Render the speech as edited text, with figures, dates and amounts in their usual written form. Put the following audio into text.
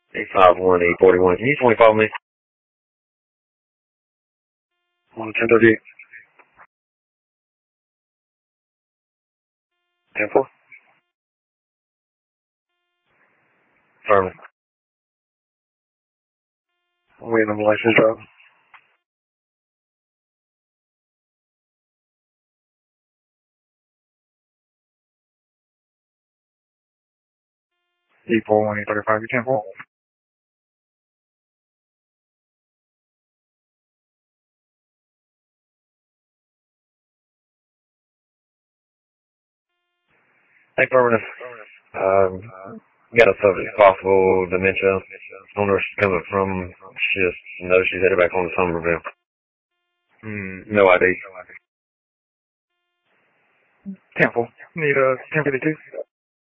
851-841. Can you 25 me? On 1038. 10-4. Affirmative. I'm waiting on the license drop. 841-835. 10-4. Affirmative. Got a subject, possible dementia. I don't know where she's coming from. She just knows she's headed back on to Somerville. No ID. 10-4. Need 1052.